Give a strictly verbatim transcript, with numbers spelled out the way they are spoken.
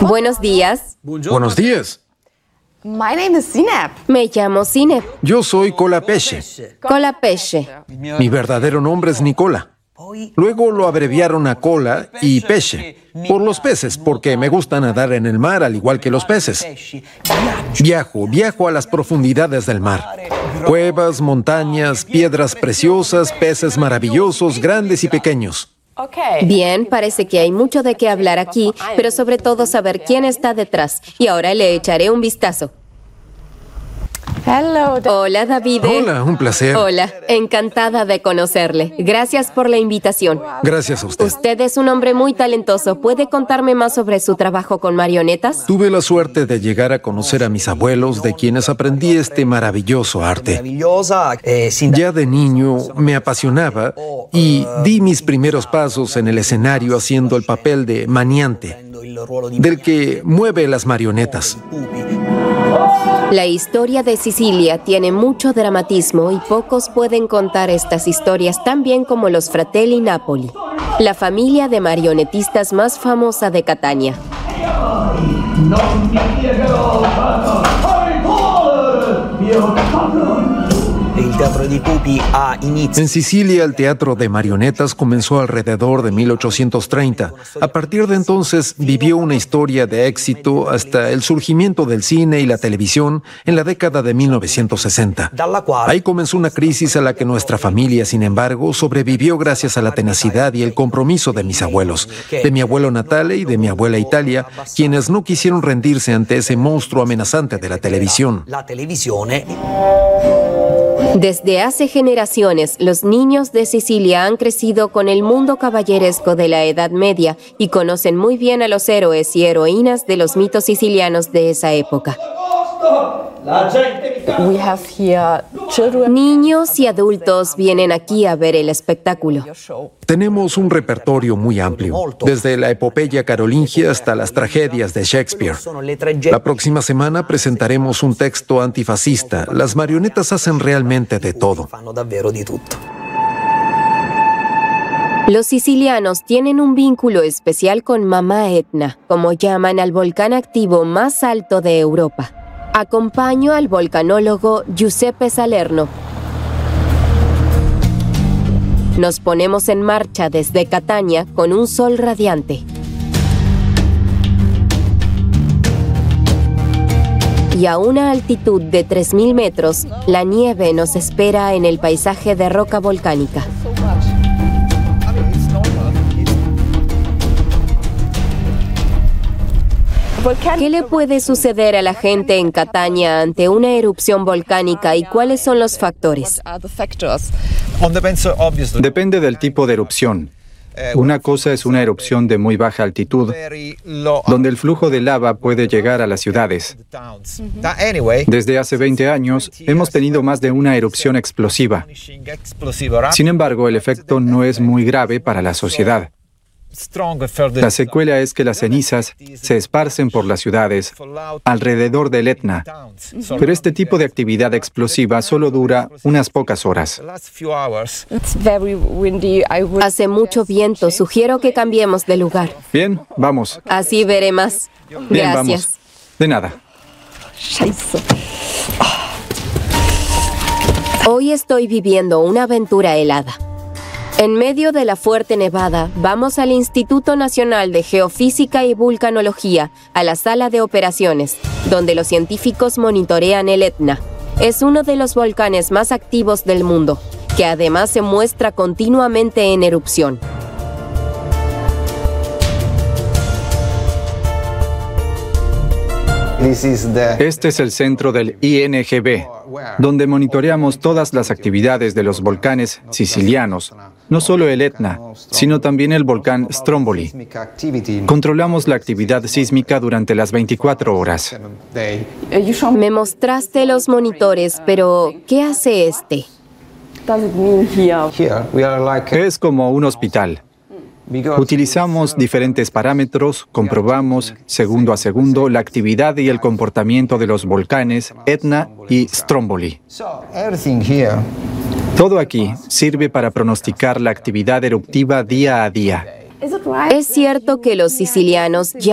Buenos días. Buenos días. My name is Zineb. Me llamo Zineb. Yo soy Colapesce. Colapesce. Mi verdadero nombre es Nicola. Luego lo abreviaron a Cola y Pesce, por los peces, porque me gusta nadar en el mar al igual que los peces. Viajo, viajo a las profundidades del mar. Cuevas, montañas, piedras preciosas, peces maravillosos, grandes y pequeños. Bien, parece que hay mucho de qué hablar aquí, pero sobre todo saber quién está detrás. Y ahora le echaré un vistazo. Hello. Hola, David. Hola, un placer. Hola, encantada de conocerle. Gracias por la invitación. Gracias a usted. Usted es un hombre muy talentoso. ¿Puede contarme más sobre su trabajo con marionetas? Tuve la suerte de llegar a conocer a mis abuelos, de quienes aprendí este maravilloso arte. Ya de niño me apasionaba y di mis primeros pasos en el escenario haciendo el papel de maniante, del que mueve las marionetas. La historia de Sicilia tiene mucho dramatismo y pocos pueden contar estas historias tan bien como los Fratelli Napoli, la familia de marionetistas más famosa de Catania. En Sicilia, el teatro de marionetas comenzó alrededor de mil ochocientos treinta. A partir de entonces, vivió una historia de éxito hasta el surgimiento del cine y la televisión en la década de mil novecientos sesenta. Ahí comenzó una crisis a la que nuestra familia, sin embargo, sobrevivió gracias a la tenacidad y el compromiso de mis abuelos, de mi abuelo Natale y de mi abuela Italia, quienes no quisieron rendirse ante ese monstruo amenazante de la televisión. Desde hace generaciones, los niños de Sicilia han crecido con el mundo caballeresco de la Edad Media y conocen muy bien a los héroes y heroínas de los mitos sicilianos de esa época. We have here children. Niños y adultos vienen aquí a ver el espectáculo. Tenemos un repertorio muy amplio, desde la epopeya carolingia hasta las tragedias de Shakespeare. La próxima semana presentaremos un texto antifascista. Las marionetas hacen realmente de todo. Los sicilianos tienen un vínculo especial con Mamá Etna, como llaman al volcán activo más alto de Europa. Acompaño al volcanólogo Giuseppe Salerno. Nos ponemos en marcha desde Catania con un sol radiante. Y a una altitud de tres mil metros, la nieve nos espera en el paisaje de roca volcánica. ¿Qué le puede suceder a la gente en Catania ante una erupción volcánica y cuáles son los factores? Depende del tipo de erupción. Una cosa es una erupción de muy baja altitud, donde el flujo de lava puede llegar a las ciudades. Desde hace veinte años, hemos tenido más de una erupción explosiva. Sin embargo, el efecto no es muy grave para la sociedad. La secuela es que las cenizas se esparcen por las ciudades alrededor del Etna, pero este tipo de actividad explosiva solo dura unas pocas horas. Hace mucho viento, sugiero que cambiemos de lugar. Bien, vamos. Así veré más. Bien, Gracias. vamos. De nada. Hoy estoy viviendo una aventura helada. En medio de la fuerte nevada, vamos al Instituto Nacional de Geofísica y Vulcanología, a la sala de operaciones, donde los científicos monitorean el Etna. Es uno de los volcanes más activos del mundo, que además se muestra continuamente en erupción. Este es el centro del I N G B, donde monitoreamos todas las actividades de los volcanes sicilianos, no solo el Etna, sino también el volcán Stromboli. Controlamos la actividad sísmica durante las veinticuatro horas. Me mostraste los monitores, pero ¿qué hace este? Es como un hospital. Utilizamos diferentes parámetros, comprobamos segundo a segundo la actividad y el comportamiento de los volcanes Etna y Stromboli. Todo aquí sirve para pronosticar la actividad eruptiva día a día. Es cierto que los sicilianos ya